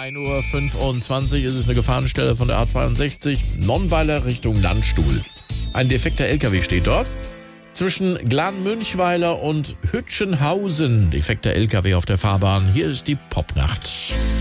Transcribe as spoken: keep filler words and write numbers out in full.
ein Uhr fünfundzwanzig ist es eine Gefahrenstelle von der A zweiundsechzig, Nonnweiler Richtung Landstuhl. Ein defekter L K W steht dort. Zwischen Glan-Münchweiler und Hütchenhausen, defekter L K W auf der Fahrbahn. Hier ist die Popnacht.